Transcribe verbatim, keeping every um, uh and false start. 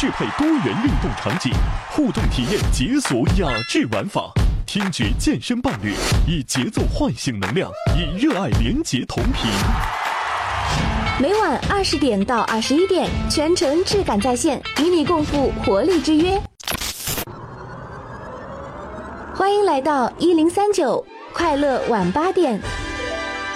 适配多元运动场景，互动体验解锁雅致玩法，听觉健身伴侣，以节奏唤醒能量，以热爱连结同频。 每晚二十点到二十一点，全程质感在线，与你共赴活力之约。欢迎来到一零三九快乐晚八点。